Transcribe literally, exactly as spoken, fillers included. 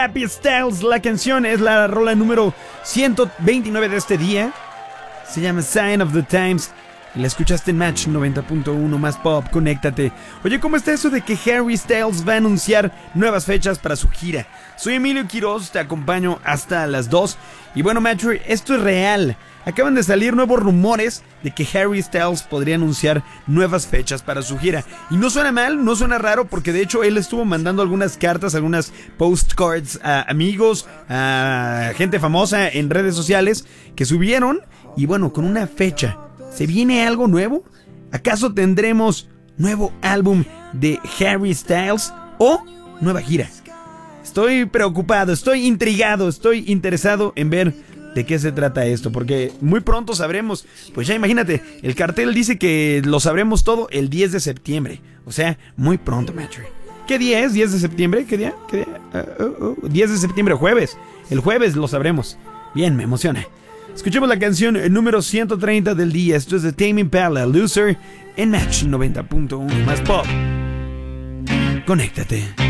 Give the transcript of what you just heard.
Happy Styles, la canción es la rola número ciento veintinueve de este día. Se llama Sign of the Times. Y la escuchaste en Match noventa punto uno más pop, conéctate. Oye, ¿cómo está eso de que Harry Styles va a anunciar nuevas fechas para su gira? Soy Emilio Quiroz, te acompaño hasta las dos. Y bueno, Match, esto es real. Acaban de salir nuevos rumores de que Harry Styles podría anunciar nuevas fechas para su gira. Y no suena mal, no suena raro, porque de hecho él estuvo mandando algunas cartas, algunas postcards a amigos, a gente famosa en redes sociales que subieron. Y bueno, con una fecha. ¿Se viene algo nuevo? ¿Acaso tendremos nuevo álbum de Harry Styles o nueva gira? Estoy preocupado, estoy intrigado, estoy interesado en ver de qué se trata esto, porque muy pronto sabremos. Pues ya imagínate, el cartel dice que lo sabremos todo el diez de septiembre. O sea, muy pronto, Matthew. ¿Qué día es? ¿diez de septiembre? ¿Qué día? ¿Qué día? Uh, uh, uh, diez de septiembre, jueves. El jueves lo sabremos. Bien, me emociona. Escuchemos la canción número ciento treinta del día. Esto es de Tame Impala, Loser, en Match noventa punto uno más pop. Conéctate.